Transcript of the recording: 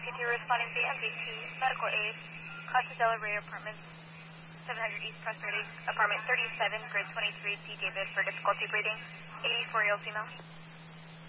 2 responding to MV2, medical aid, Casa Del Rey Apartments, 700 East Prosperity, apartment 37, grid 23, D. David for difficulty breathing, 84-year-old female.